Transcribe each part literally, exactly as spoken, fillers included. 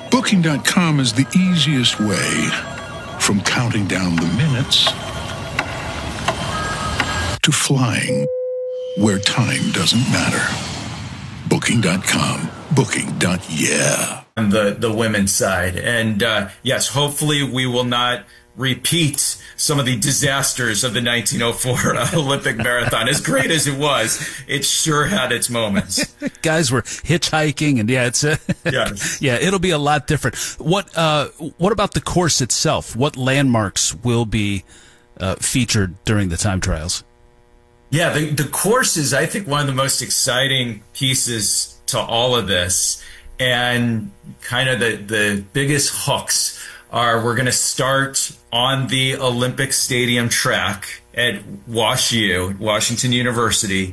Booking dot com is the easiest way from counting down the minutes to flying where time doesn't matter. Booking dot com. Booking. Yeah. On the, the women's side. And uh, yes, hopefully we will not repeat some of the disasters of the nineteen oh four Olympic Marathon. As great as it was, it sure had its moments. Guys were hitchhiking, and yeah, it's a, yes. yeah, it'll be a lot different. What uh, what about the course itself? What landmarks will be uh, featured during the time trials? Yeah, the, the course is, I think, one of the most exciting pieces to all of this. And kind of the, the biggest hooks are we're going to start on the Olympic Stadium track at WashU, Washington University.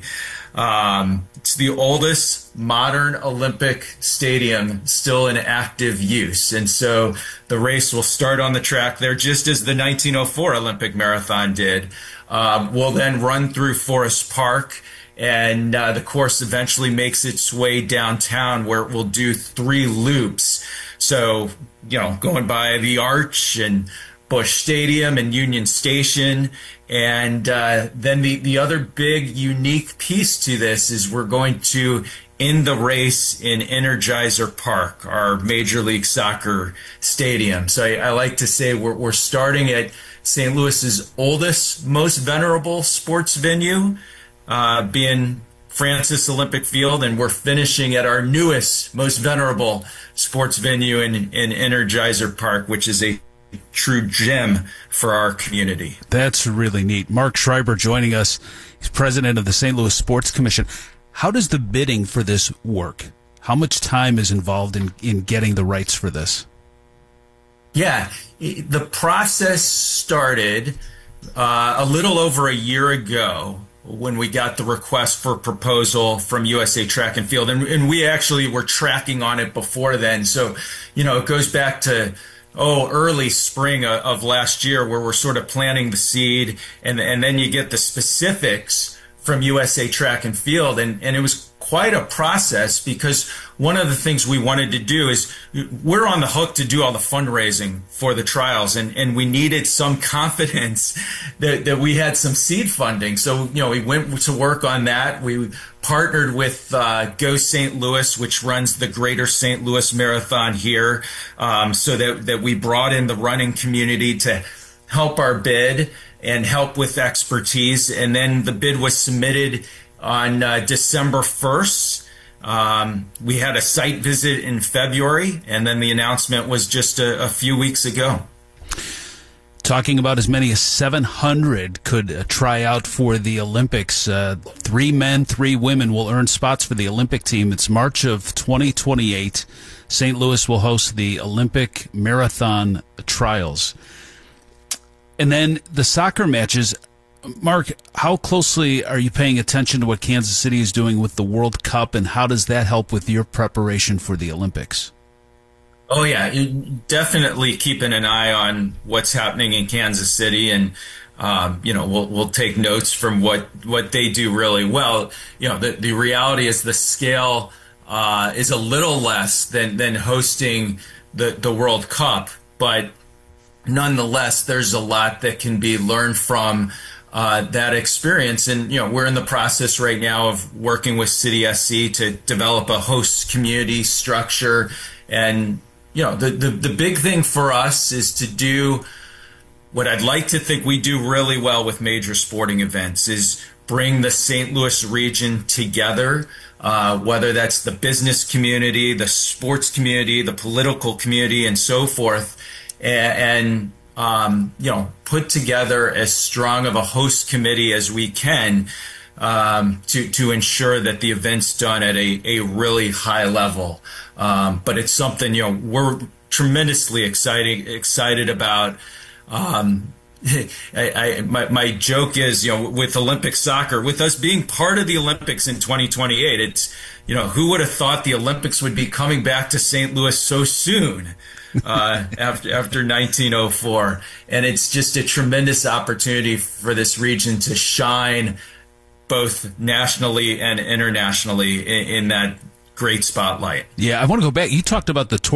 Um, it's the oldest modern Olympic stadium still in active use. And so the race will start on the track there just as the nineteen oh four Olympic Marathon did. Um, we'll then run through Forest Park, and uh, the course eventually makes its way downtown where it will do three loops. So, you know, going by the Arch and Busch Stadium and Union Station. And uh, then the, the other big unique piece to this is we're going to end the race in Energizer Park, our Major League Soccer stadium. So I, I like to say we're, we're starting at Saint Louis's oldest, most venerable sports venue, uh, being Francis Olympic Field, and we're finishing at our newest, most venerable sports venue in, in Energizer Park, which is a true gem for our community. That's really neat. Mark Schreiber joining us. He's president of the Saint Louis Sports Commission. How does the bidding for this work? How much time is involved in, in getting the rights for this? Yeah, the process started uh, a little over a year ago when we got the request for proposal from U S A Track and Field. And, and we actually were tracking on it before then. So, you know, it goes back to, oh, early spring of, of last year where we're sort of planting the seed. And, and then you get the specifics from U S A Track and Field. And, and it was quite a process because one of the things we wanted to do is we're on the hook to do all the fundraising for the trials, and, and we needed some confidence that, that we had some seed funding. So, you know, we went to work on that. We partnered with uh, Go Saint Louis, which runs the Greater Saint Louis Marathon here, um, so that, that we brought in the running community to help our bid and help with expertise. And then the bid was submitted on uh, December first. Um, we had a site visit in February, and then the announcement was just a, a few weeks ago. Talking about as many as seven hundred could uh, try out for the Olympics. Uh, three men, three women will earn spots for the Olympic team. It's March of twenty twenty-eight. Saint Louis will host the Olympic Marathon Trials. And then the soccer matches. Mark, how closely are you paying attention to what Kansas City is doing with the World Cup, and how does that help with your preparation for the Olympics? Oh, yeah, definitely keeping an eye on what's happening in Kansas City, and um, you know, we'll we'll take notes from what, what they do really well. You know, the the reality is the scale uh, is a little less than than hosting the the World Cup, but nonetheless, there's a lot that can be learned from Uh, that experience. And, you know, we're in the process right now of working with City S C to develop a host community structure. And, you know, the, the, the big thing for us is to do what I'd like to think we do really well with major sporting events is bring the Saint Louis region together, uh, whether that's the business community, the sports community, the political community, and so forth. And, and Um, you know, put together as strong of a host committee as we can um, to to ensure that the event's done at a, a really high level. Um, but it's something, you know, we're tremendously exciting excited about. Um, I, I, my, my joke is, you know, with Olympic soccer, with us being part of the Olympics in twenty twenty-eight, it's, you know, who would have thought the Olympics would be coming back to Saint Louis so soon? uh, after after nineteen oh four, and it's just a tremendous opportunity for this region to shine both nationally and internationally in, in that great spotlight. Yeah, I want to go back. You talked about the tour.